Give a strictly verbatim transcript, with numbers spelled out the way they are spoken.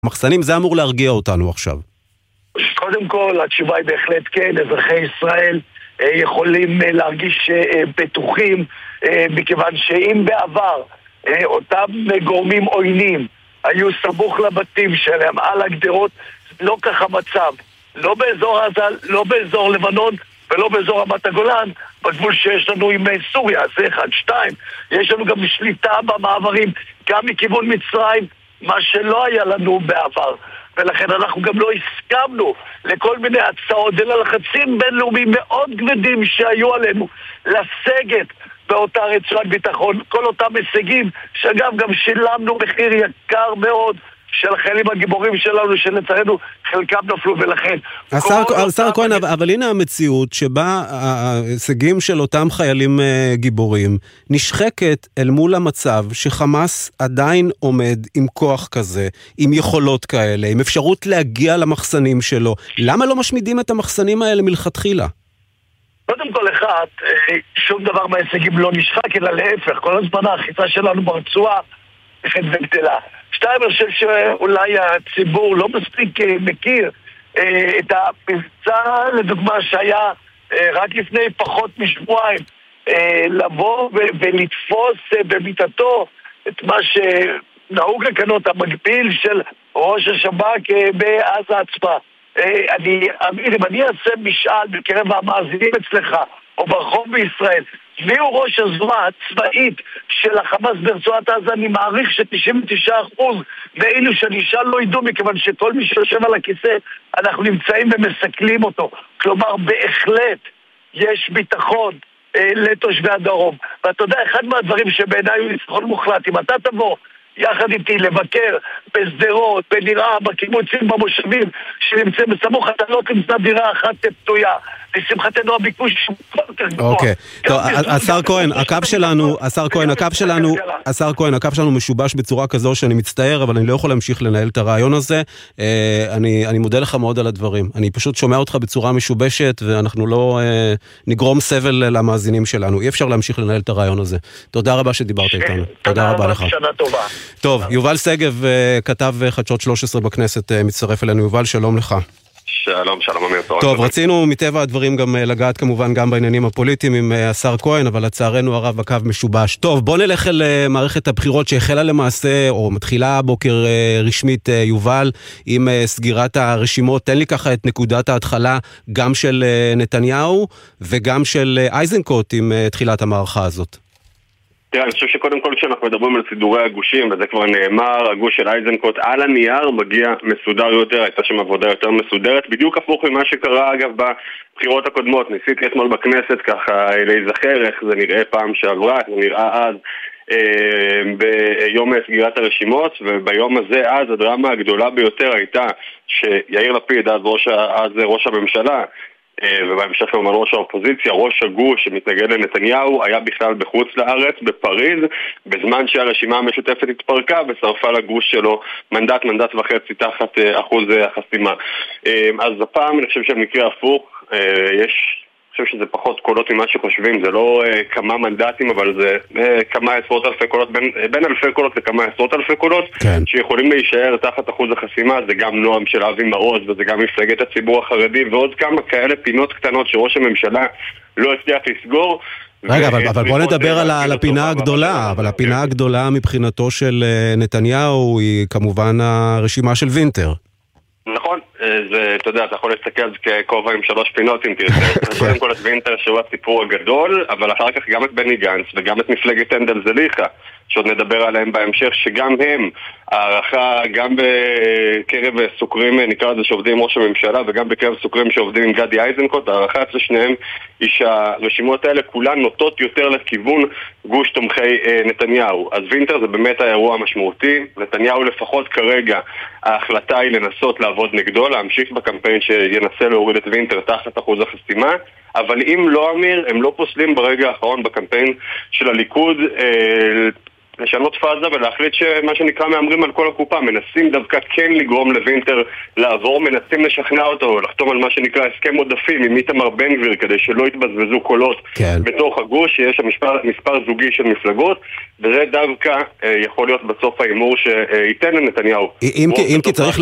מחסנים, זה אמור להרגיע אותנו עכשיו. קודם כל, התשובה היא בהחלט כן, אזרחי ישראל יכולים להרגיש בטוחים, מכיוון שאם בעבר אותם גורמים עוינים היו סמוך לבתים שלהם על הגדרות, לא ככה מצב, לא באזור עזה, לא באזור לבנון ולא באזור רמת הגולן, בגבול שיש לנו עם סוריה, זה אחד, שתיים, יש לנו גם שליטה במעברים, גם מכיוון מצרים, מה שלא היה לנו בעבר, ולכן אנחנו גם לא הסכמנו לכל מיני הצעות, אלא לחצים בינלאומיים מאוד כבדים שהיו עלינו לסגת באותה רצועת ביטחון, כל אותם הישגים, שאגב גם שילמנו מחיר יקר מאוד של החיילים הגיבורים שלנו, שלצערנו חלקם נפלו, ולכן השר כהן, אבל הנה המציאות שבה ההישגים של אותם חיילים גיבורים נשחקת אל מול המצב שחמאס עדיין עומד עם כוח כזה, עם יכולות כאלה, עם אפשרות להגיע למחסנים שלו. למה לא משמידים את המחסנים האלה מלכתחילה? קודם כל אחד, שום דבר מההישגים לא נשחק, אלא להפך, כל הזמן האחיזה שלנו ברצועה הולכת וגדלה. שתיים, אני חושב שאולי הציבור לא מספיק מכיר את המבצע, לדוגמה, שהיה רק לפני פחות משבועיים, לבוא ולתפוס בביטתו את מה שנהוג לקנות, המקביל של ראש השב"כ בעזה עצמה. אני, אם אני אעשה משאל בקרב המאזינים אצלך או ברחוב בישראל, מי הוא ראש הזרוע הצבאית של החמאס ברצועת עזה, אני מעריך ש-תשעים ותשעה אחוז ואילו שנשאל לא ידעו, מכיוון שכל מי שיושב על הכיסא אנחנו נמצאים ומסכלים אותו. כלומר, בהחלט יש ביטחון אה, לתושבי הדרום. ואתה יודע, אחד מהדברים שבעיניי הוא ניצחון מוחלט, אם אתה תבוא יחד איתי לבקר בסדרות, בדירה, בקיבוצים, במושבים שנמצאים בסמוך, אתה לא תמצא דירה אחת פתויה. לשמחתנו הביקוש הוא כל כך גבוה. אוקיי, טוב, השר כהן, הקו שלנו, השר כהן, הקו שלנו, השר כהן, הקו שלנו משובש בצורה כזו שאני מצטער, אבל אני לא יכול להמשיך לנהל את הרעיון הזה. אני, אני מודה לך מאוד על הדברים. אני פשוט שומע אותך בצורה משובשת, ואנחנו לא נגרום סבל למאזינים שלנו. אי אפשר להמשיך לנהל את הרעיון הזה. תודה רבה שדיברת איתנו. תודה רבה לך. שנה טובה. טוב, יובל שגב, כתב חדשות שלוש עשרה בכנסת, מצטרף אלינו. יובל, שלום לך. שלום, שלום אמיר. טוב, רצינו מטבע הדברים גם לגעת כמובן גם בעניינים הפוליטיים עם השר כהן, אבל לצערנו הרב הקו משובש. טוב, בוא נלך אל מערכת הבחירות שהחלה למעשה, או מתחילה בוקר רשמית, יובל, עם סגירת הרשימות. תן לי ככה את נקודת ההתחלה גם של נתניהו וגם של אייזנקוט עם תחילת המערכה הזאת. תראה, אני חושב שקודם כל כשאנחנו מדברים על סידורי הגושים, וזה כבר נאמר, הגוש של אייזנקוט על הנייר מגיע מסודר יותר, הייתה שם עבודה יותר מסודרת, בדיוק הפוך ממה שקרה אגב בבחירות הקודמות. ניסיתי אתמול בכנסת ככה להיזכר איך זה נראה פעם שעברה, איך זה נראה אז אה, ביום סגירת הרשימות, וביום הזה אז הדרמה הגדולה ביותר הייתה שיאיר לפיד, אז ראש, אז ראש הממשלה, ובהמשך כלומר ראש האופוזיציה, ראש הגוש שמתנגד לנתניהו, היה בכלל בחוץ לארץ, בפריז, בזמן שהרשימה המשותפת התפרקה ושרפה לגוש שלו מנדט, מנדט וחצי תחת אחוז החסימה. אז הפעם אני חושב שהמקרה הפוך, יש... אני חושב שזה פחות קולות ממה שחושבים, זה לא אה, כמה מנדטים, אבל זה אה, כמה עשרות אלפי קולות, בין, בין אלפי קולות לכמה עשרות אלפי קולות, כן. שיכולים להישאר תחת אחוז החסימה. זה גם נועם של אבי מעוז, וזה גם מפלגת הציבור החרדי, ועוד כמה כאלה פינות קטנות שראש הממשלה לא הצליח לסגור. רגע, אבל, אבל בוא נדבר על, על הפינה הגדולה, אבל הפינה הגדולה מבחינתו של נתניהו היא כמובן הרשימה של וינטר. נכון, זה, אתה יודע, אתה יכול להסתכל על זה ככובע עם שלוש פינות אם תרצה. קודם כל את וינטר שהוא הסיפור הגדול, אבל אחר כך גם את בני גנץ וגם את מפלגת הנדל זליכה, שעוד נדבר עליהם בהמשך, שגם הם, הערכה גם בקרב סוקרים, נקרא לזה שעובדים עם ראש הממשלה, וגם בקרב סוקרים שעובדים עם גדי אייזנקוט, הערכה אצל שניהם היא שהרשימות האלה כולן נוטות יותר לכיוון גוש תומכי נתניהו. אז וינטר זה באמת האירוע המשמעותי. נתניהו לפחות כרגע ההחלטה היא לנסות לעבוד נגדו, להמשיך בקמפיין שינסה להוריד את וינטר תחת אחוז החסימה, אבל אם לא אמיר, הם לא פוסלים ברגע האחרון בקמפיין של הליכוד אה, לשנות פאזה ולהחליט שמה שנקרא מאמרים על כל הקופה, מנסים דווקא כן לגרום לוינטר לעבור, מנסים לשכנע אותו, לחתום על מה שנקרא הסכם עודפים עם איתמר בן גביר כדי שלא יתבזבזו קולות כן. בתוך הגוש, שיש שם מספר, מספר זוגי של מפלגות, וזה דווקא אה, יכול להיות בסוף האימור שייתן לנתניהו. אם כי צריך